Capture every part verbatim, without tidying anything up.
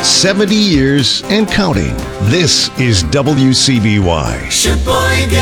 seventy years and counting. This is W C B Y. Sheboygan.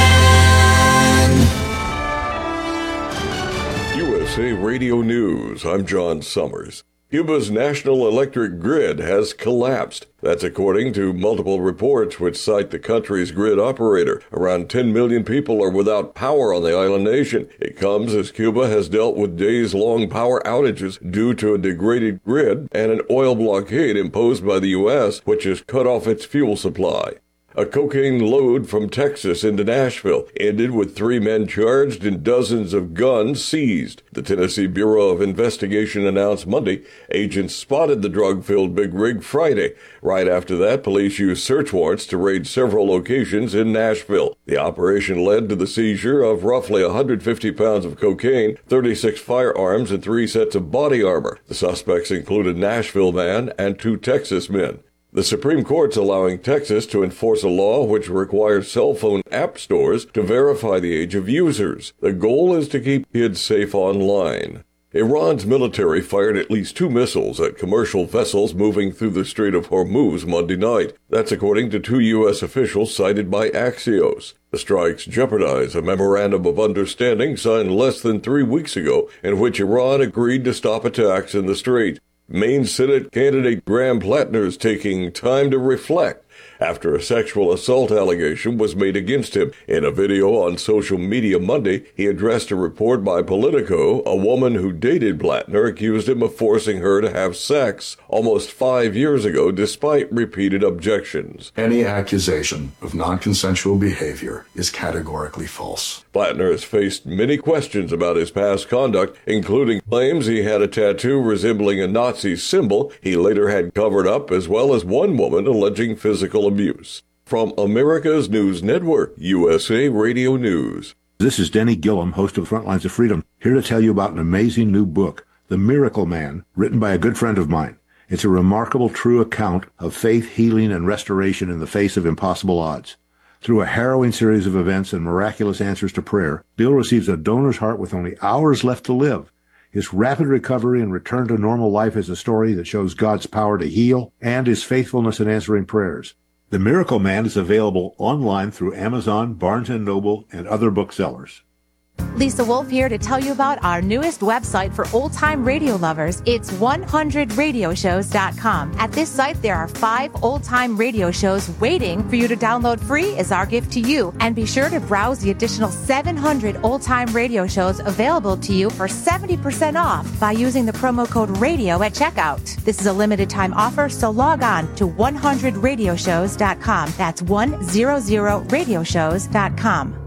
U S A Radio News. I'm John Summers. Cuba's national electric grid has collapsed. That's according to multiple reports which cite the country's grid operator. Around ten million people are without power on the island nation. It comes as Cuba has dealt with days-long power outages due to a degraded grid and an oil blockade imposed by the U S, which has cut off its fuel supply. A cocaine load from Texas into Nashville ended with three men charged and dozens of guns seized. The Tennessee Bureau of Investigation announced Monday agents spotted the drug-filled big rig Friday. Right after that, police used search warrants to raid several locations in Nashville. The operation led to the seizure of roughly one hundred fifty pounds of cocaine, thirty-six firearms, and three sets of body armor. The suspects included a Nashville man and two Texas men. The Supreme Court's allowing Texas to enforce a law which requires cell phone app stores to verify the age of users. The goal is to keep kids safe online. Iran's military fired at least two missiles at commercial vessels moving through the Strait of Hormuz Monday night. That's according to two U S officials cited by Axios. The strikes jeopardize a memorandum of understanding signed less than three weeks ago in which Iran agreed to stop attacks in the strait. Maine Senate candidate Graham Plattner is taking time to reflect after a sexual assault allegation was made against him. In a video on social media Monday, he addressed a report by Politico. A woman who dated Plattner accused him of forcing her to have sex almost five years ago, despite repeated objections. Any accusation of non-consensual behavior is categorically false. Plattner has faced many questions about his past conduct, including claims he had a tattoo resembling a Nazi symbol he later had covered up, as well as one woman alleging physical abuse. From America's News Network, U S A Radio News. This is Denny Gillum, host of Frontlines of Freedom, here to tell you about an amazing new book, The Miracle Man, written by a good friend of mine. It's a remarkable, true account of faith, healing, and restoration in the face of impossible odds. Through a harrowing series of events and miraculous answers to prayer, Bill receives a donor's heart with only hours left to live. His rapid recovery and return to normal life is a story that shows God's power to heal and his faithfulness in answering prayers. The Miracle Man is available online through Amazon, Barnes and Noble, and other booksellers. Lisa Wolf here to tell you about our newest website for old-time radio lovers. It's one hundred radio shows dot com. At this site, there are five old-time radio shows waiting for you to download free as our gift to you. And be sure to browse the additional seven hundred old-time radio shows available to you for seventy percent off by using the promo code RADIO at checkout. This is a limited-time offer, so log on to one hundred radio shows dot com. That's one hundred radio shows dot com.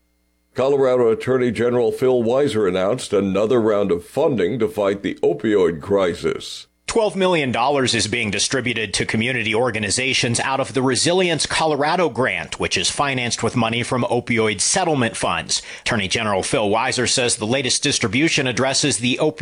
Colorado Attorney General Phil Weiser announced another round of funding to fight the opioid crisis. twelve million dollars is being distributed to community organizations out of the Resilience Colorado grant, which is financed with money from opioid settlement funds. Attorney General Phil Weiser says the latest distribution addresses the opioid